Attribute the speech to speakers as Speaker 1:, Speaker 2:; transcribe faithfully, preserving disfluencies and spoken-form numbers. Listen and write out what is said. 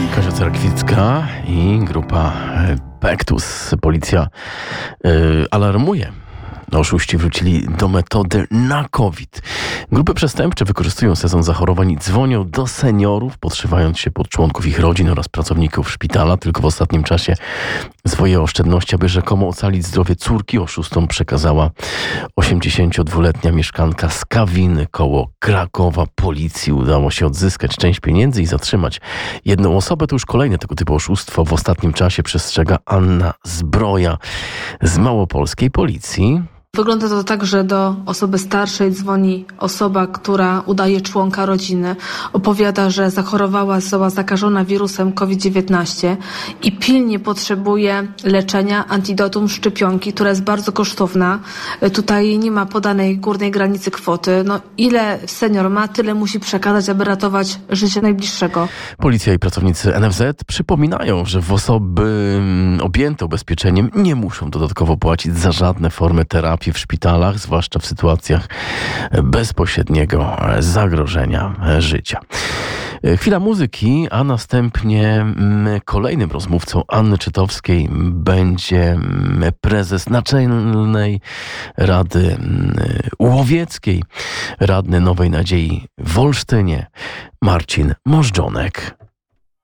Speaker 1: Kasia Cerkwicka i grupa Pektus. Policja yy, alarmuje. Oszuści wrócili do metody na COVID. Grupy przestępcze wykorzystują sezon zachorowań i dzwonią do seniorów, podszywając się pod członków ich rodzin oraz pracowników szpitala. Tylko w ostatnim czasie swoje oszczędności, aby rzekomo ocalić zdrowie córki, oszustom przekazała osiemdziesięciodwuletnia mieszkanka z Kawiny koło Krakowa. Policji udało się odzyskać część pieniędzy i zatrzymać jedną osobę. To już kolejne tego typu oszustwo w ostatnim czasie, przestrzega Anna Zbroja z małopolskiej policji.
Speaker 2: Wygląda to tak, że do osoby starszej dzwoni osoba, która udaje członka rodziny. Opowiada, że zachorowała, została zakażona wirusem COVID dziewiętnaście i pilnie potrzebuje leczenia, antidotum, szczepionki, która jest bardzo kosztowna. Tutaj nie ma podanej górnej granicy kwoty. No, ile senior ma, tyle musi przekazać, aby ratować życie najbliższego.
Speaker 1: Policja i pracownicy N F Z przypominają, że w osoby objęte ubezpieczeniem nie muszą dodatkowo płacić za żadne formy terapii w szpitalach, zwłaszcza w sytuacjach bezpośredniego zagrożenia życia. Chwila muzyki, a następnie kolejnym rozmówcą Anny Czytowskiej będzie prezes Naczelnej Rady Łowieckiej, radny Nowej Nadziei w Olsztynie, Marcin Możdżonek.